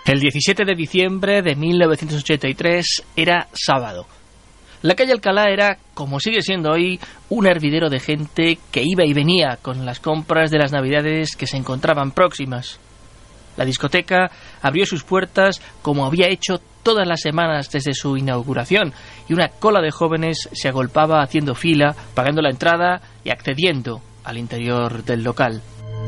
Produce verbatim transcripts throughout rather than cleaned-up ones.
El diecisiete de diciembre de mil novecientos ochenta y tres era sábado. La calle Alcalá era, como sigue siendo hoy, un hervidero de gente que iba y venía con las compras de las Navidades que se encontraban próximas. La discoteca abrió sus puertas como había hecho todas las semanas desde su inauguración, y una cola de jóvenes se agolpaba haciendo fila, pagando la entrada y accediendo al interior del local.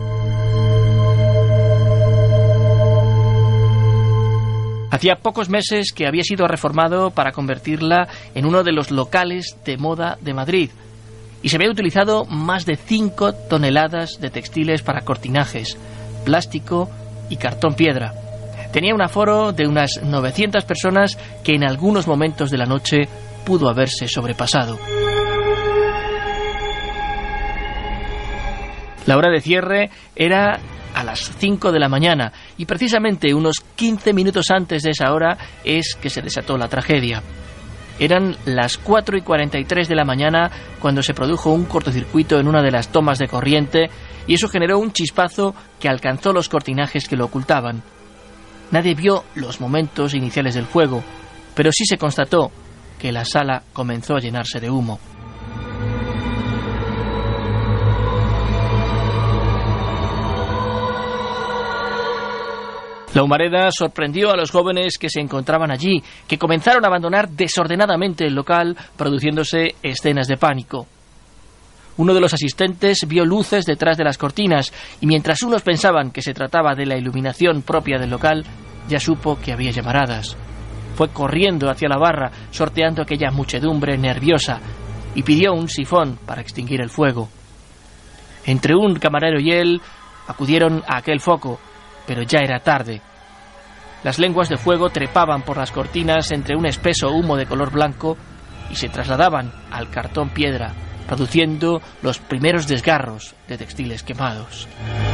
Hacía pocos meses que había sido reformado para convertirla en uno de los locales de moda de Madrid, y se había utilizado más de cinco toneladas de textiles para cortinajes, plástico y cartón piedra. Tenía un aforo de unas novecientas personas que en algunos momentos de la noche pudo haberse sobrepasado. La hora de cierre era a las cinco de la mañana, y precisamente unos quince minutos antes de esa hora es que se desató la tragedia. Eran las cuatro y cuarenta y tres de la mañana cuando se produjo un cortocircuito en una de las tomas de corriente, y eso generó un chispazo que alcanzó los cortinajes que lo ocultaban. Nadie vio los momentos iniciales del fuego, pero sí se constató que la sala comenzó a llenarse de humo. La humareda sorprendió a los jóvenes que se encontraban allí, que comenzaron a abandonar desordenadamente el local, produciéndose escenas de pánico. Uno de los asistentes vio luces detrás de las cortinas, y mientras unos pensaban que se trataba de la iluminación propia del local, ya supo que había llamaradas. Fue corriendo hacia la barra, sorteando aquella muchedumbre nerviosa, y pidió un sifón para extinguir el fuego. Entre un camarero y él acudieron a aquel foco, pero ya era tarde. Las lenguas de fuego trepaban por las cortinas entre un espeso humo de color blanco y se trasladaban al cartón piedra, produciendo los primeros desgarros de textiles quemados.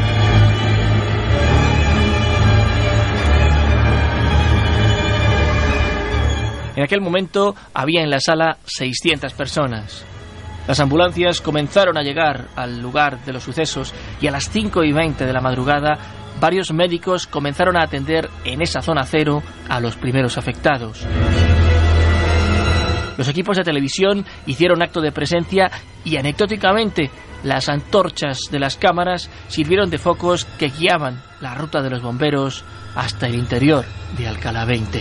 En aquel momento había en la sala seiscientas personas. Las ambulancias comenzaron a llegar al lugar de los sucesos, y a las cinco y veinte de la madrugada varios médicos comenzaron a atender en esa zona cero a los primeros afectados. Los equipos de televisión hicieron acto de presencia y, anecdóticamente, las antorchas de las cámaras sirvieron de focos que guiaban la ruta de los bomberos hasta el interior de Alcalá veinte.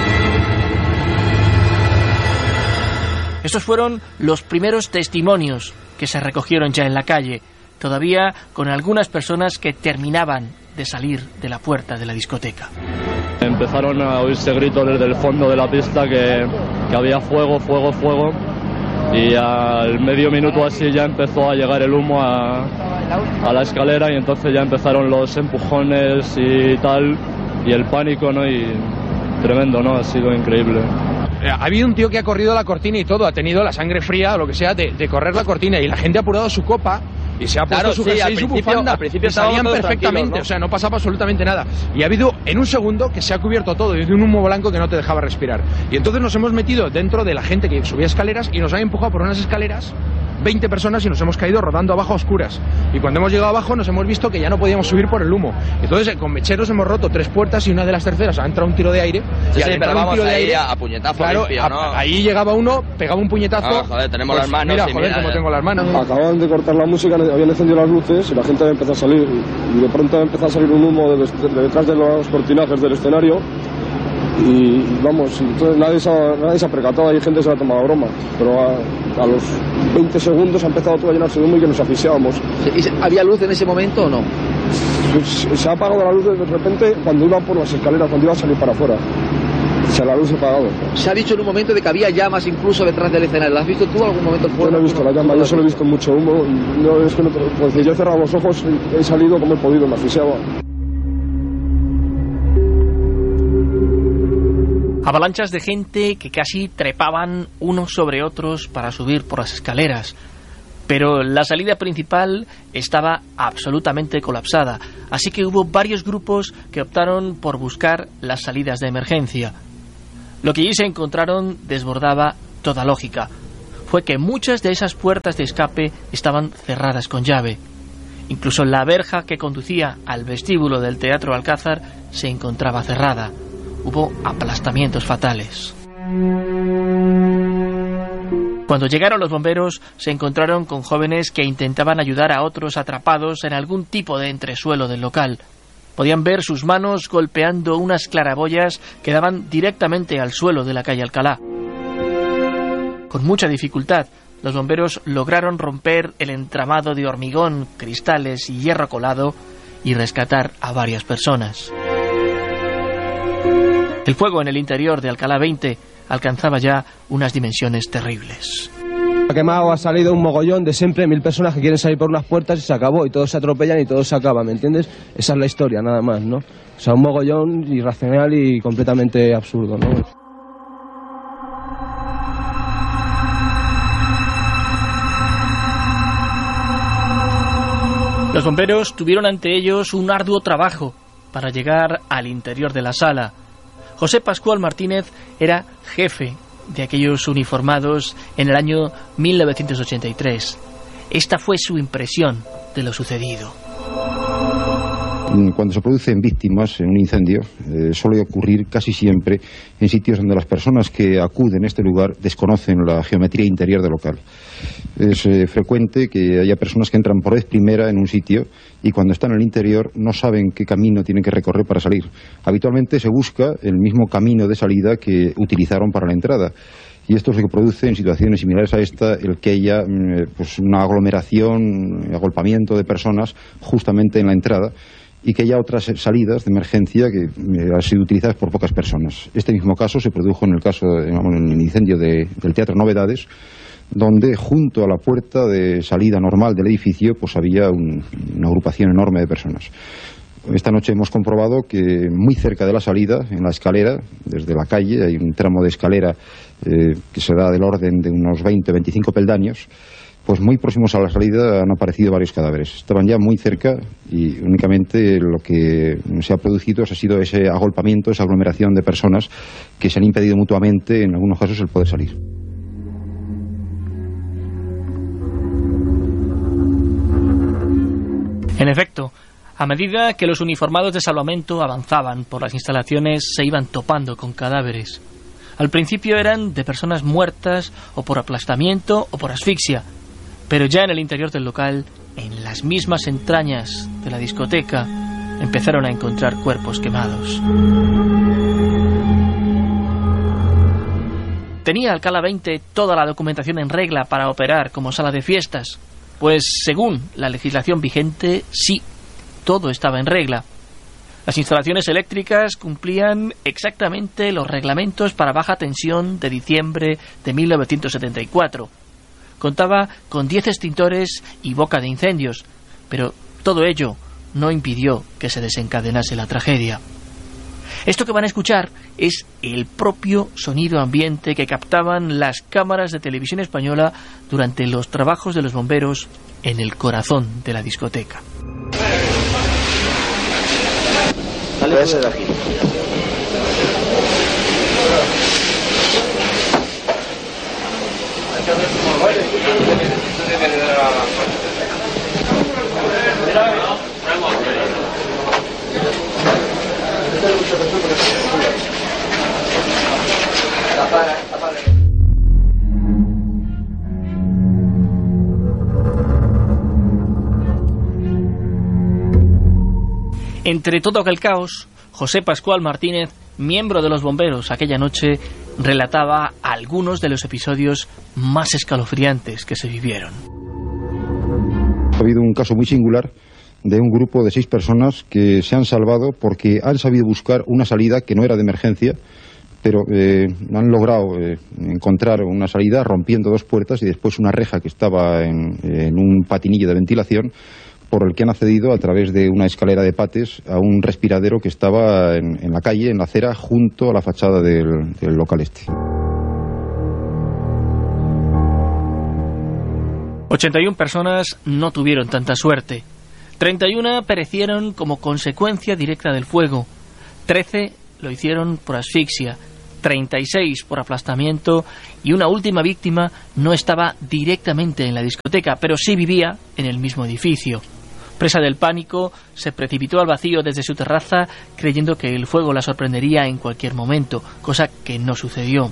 Estos fueron los primeros testimonios que se recogieron ya en la calle, todavía con algunas personas que terminaban de salir de la puerta de la discoteca. Empezaron a oírse gritos desde el fondo de la pista que, que había fuego, fuego, fuego, y al medio minuto así ya empezó a llegar el humo a, a la escalera, y entonces ya empezaron los empujones y tal, y el pánico, ¿no? Y tremendo, ¿no? Ha sido increíble. Ha habido un tío que ha corrido la cortina y todo, ha tenido la sangre fría o lo que sea de, de correr la cortina, y la gente ha apurado su copa y se ha puesto claro, su sí, jersey y su bufanda, al principio y salían perfectamente, ¿no? O sea, no pasaba absolutamente nada. Y ha habido en un segundo que se ha cubierto todo de un humo blanco que no te dejaba respirar. Y entonces nos hemos metido dentro de la gente que subía escaleras y nos han empujado por unas escaleras veinte personas y nos hemos caído rodando abajo a oscuras. Y cuando hemos llegado abajo nos hemos visto que ya no podíamos subir por el humo. Entonces con mecheros hemos roto tres puertas y una de las terceras ha entrado un tiro de aire. Sí, y sí, pero vamos, un tiro de aire, a puñetazo claro, limpio, ¿no? A, ahí llegaba uno, pegaba un puñetazo. Ah, joder, tenemos pues, las manos. Mira, sí, joder, mira, como ya. tengo las manos. Acababan de cortar la música, habían encendido las luces y la gente había empezado a salir. Y de pronto empezó a salir un humo de, de detrás de los cortinajes del escenario. Y vamos, entonces nadie se, ha, nadie se ha percatado, hay gente que se ha tomado broma, pero a, a los veinte segundos ha empezado todo a llenarse de humo y que nos asfixiábamos. ¿Había luz en ese momento o no? Se, se ha apagado la luz de repente cuando iba por las escaleras, cuando iba a salir para afuera. Se la luz se ha apagado. Se ha dicho en un momento de que había llamas incluso detrás del escenario. ¿Lo has visto tú en algún momento? Yo no he visto la llama, yo solo he visto mucho humo. No, es que no, pues yo he cerrado los ojos y he salido como he podido, me asfixiaba. Avalanchas de gente que casi trepaban unos sobre otros para subir por las escaleras. Pero la salida principal estaba absolutamente colapsada, así que hubo varios grupos que optaron por buscar las salidas de emergencia. Lo que allí se encontraron desbordaba toda lógica. Fue que muchas de esas puertas de escape estaban cerradas con llave. Incluso la verja que conducía al vestíbulo del Teatro Alcázar se encontraba cerrada. Hubo aplastamientos fatales. Cuando llegaron los bomberos, se encontraron con jóvenes que intentaban ayudar a otros atrapados en algún tipo de entresuelo del local. Podían ver sus manos golpeando unas claraboyas que daban directamente al suelo de la calle Alcalá. Con mucha dificultad, los bomberos lograron romper el entramado de hormigón, cristales y hierro colado y rescatar a varias personas. El fuego en el interior de Alcalá veinte alcanzaba ya unas dimensiones terribles. Ha quemado, ha salido un mogollón de siempre, mil personas que quieren salir por unas puertas y se acabó, y todos se atropellan y todo se acaba, ¿me entiendes? Esa es la historia, nada más, ¿no? O sea, un mogollón irracional y completamente absurdo, ¿no? Los bomberos tuvieron ante ellos un arduo trabajo para llegar al interior de la sala. José Pascual Martínez era jefe de aquellos uniformados en el año mil novecientos ochenta y tres. Esta fue su impresión de lo sucedido. Cuando se producen víctimas en un incendio, eh, suele ocurrir casi siempre en sitios donde las personas que acuden a este lugar desconocen la geometría interior del local. Es eh, frecuente que haya personas que entran por vez primera en un sitio y cuando están en el interior no saben qué camino tienen que recorrer para salir. Habitualmente se busca el mismo camino de salida que utilizaron para la entrada. Y esto es lo que produce en situaciones similares a esta el que haya eh, pues una aglomeración, agolpamiento de personas justamente en la entrada, y que haya otras salidas de emergencia que eh, han sido utilizadas por pocas personas. Este mismo caso se produjo en el caso, digamos, en el incendio de, del Teatro Novedades, donde junto a la puerta de salida normal del edificio pues había un, una agrupación enorme de personas. Esta noche hemos comprobado que muy cerca de la salida, en la escalera, desde la calle, hay un tramo de escalera eh, que se da del orden de unos veinte a veinticinco peldaños, pues muy próximos a la salida han aparecido varios cadáveres. Estaban ya muy cerca y únicamente lo que se ha producido ha sido ese agolpamiento, esa aglomeración de personas que se han impedido mutuamente, en algunos casos, el poder salir. En efecto, a medida que los uniformados de salvamento avanzaban por las instalaciones, se iban topando con cadáveres. Al principio eran de personas muertas o por aplastamiento o por asfixia, pero ya en el interior del local, en las mismas entrañas de la discoteca, empezaron a encontrar cuerpos quemados. ¿Tenía Alcalá veinte toda la documentación en regla para operar como sala de fiestas? Pues según la legislación vigente, sí, todo estaba en regla. Las instalaciones eléctricas cumplían exactamente los reglamentos para baja tensión de diciembre de mil novecientos setenta y cuatro. Contaba con diez extintores y boca de incendios, pero todo ello no impidió que se desencadenase la tragedia. Esto que van a escuchar es el propio sonido ambiente que captaban las cámaras de televisión española durante los trabajos de los bomberos en el corazón de la discoteca. Dale tú de aquí. Entre todo aquel caos, José Pascual Martínez, miembro de los bomberos aquella noche, relataba algunos de los episodios más escalofriantes que se vivieron. Ha habido un caso muy singular de un grupo de seis personas que se han salvado porque han sabido buscar una salida que no era de emergencia, pero eh, han logrado eh, encontrar una salida rompiendo dos puertas y después una reja que estaba en, en un patinillo de ventilación, por el que han accedido a través de una escalera de pates a un respiradero que estaba en, en la calle, en la acera, junto a la fachada del, del local este. ochenta y una personas no tuvieron tanta suerte. treinta y una perecieron como consecuencia directa del fuego. trece lo hicieron por asfixia. treinta y seis por aplastamiento y una última víctima no estaba directamente en la discoteca, pero sí vivía en el mismo edificio. Presa del pánico, se precipitó al vacío desde su terraza, creyendo que el fuego la sorprendería en cualquier momento, cosa que no sucedió.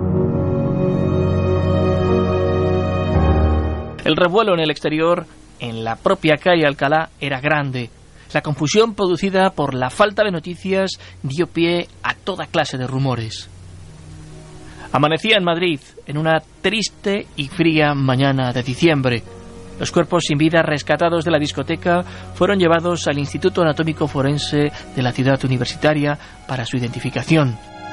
El revuelo en el exterior, en la propia calle Alcalá, era grande. La confusión producida por la falta de noticias dio pie a toda clase de rumores. Amanecía en Madrid, en una triste y fría mañana de diciembre. Los cuerpos sin vida rescatados de la discoteca fueron llevados al Instituto Anatómico Forense de la ciudad universitaria para su identificación.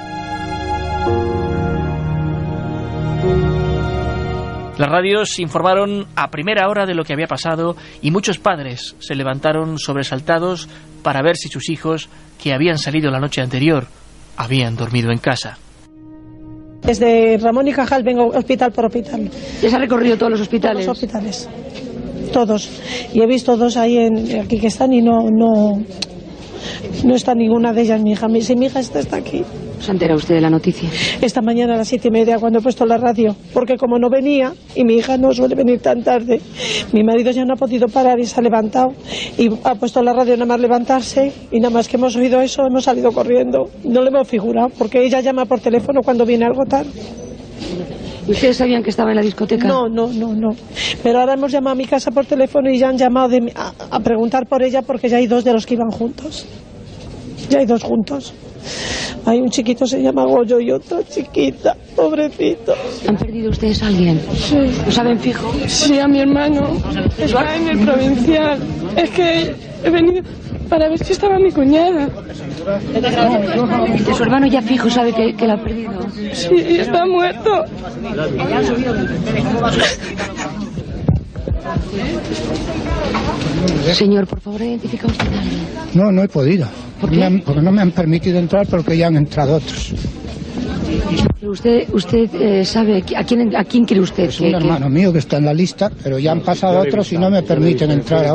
Las radios informaron a primera hora de lo que había pasado y muchos padres se levantaron sobresaltados para ver si sus hijos, que habían salido la noche anterior, habían dormido en casa. Desde Ramón y Cajal vengo hospital por hospital. ¿Ya se ha recorrido todos los hospitales? Todos los hospitales, todos. Y he visto dos ahí en, aquí que están y no, no, no está ninguna de ellas mi hija. Si mi hija está, está aquí. ¿Se entera usted de la noticia? Esta mañana a las siete y media cuando he puesto la radio, porque como no venía y mi hija no suele venir tan tarde, mi marido ya no ha podido parar y se ha levantado y ha puesto la radio nada más levantarse y nada más que hemos oído eso hemos salido corriendo. No lo hemos figurado porque ella llama por teléfono cuando viene algo tarde. ¿Y ustedes sabían que estaba en la discoteca? No, no, no, no. Pero ahora hemos llamado a mi casa por teléfono y ya han llamado de, a, a preguntar por ella porque ya hay dos de los que iban juntos. Ya hay dos juntos. Hay un chiquito, se llama Goyo, y otra chiquita, pobrecito. ¿Han perdido ustedes a alguien? Sí. ¿Lo saben fijo? Sí, a mi hermano. Está en el provincial. Es que he venido para ver si estaba mi cuñada. ¿De su hermano ya fijo sabe que, que la ha perdido? Sí, está muerto. Señor, por favor, identifica usted a alguien. No, no he podido. ¿Por qué? Me han, porque no me han permitido entrar porque ya han entrado otros. Pero usted, usted eh, sabe a quién, a quién cree usted Es que, un que... hermano mío que está en la lista, pero ya han pasado otros y no me permiten entrar ahora.